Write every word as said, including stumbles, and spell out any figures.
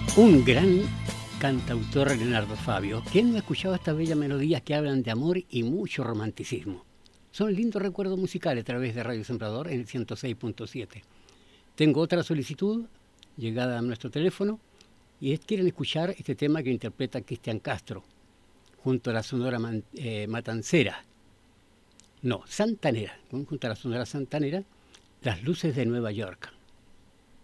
Un gran cantautor, Leonardo Fabio. ¿Quién no ha escuchado estas bellas melodías que hablan de amor y mucho romanticismo? Son lindos recuerdos musicales a través de Radio Sembrador en el ciento seis punto siete. Tengo otra solicitud llegada a nuestro teléfono y es quieren escuchar este tema que interpreta Cristian Castro junto a la Sonora Man, eh, Matancera. No, Santanera, junto a la Sonora Santanera, Las luces de Nueva York.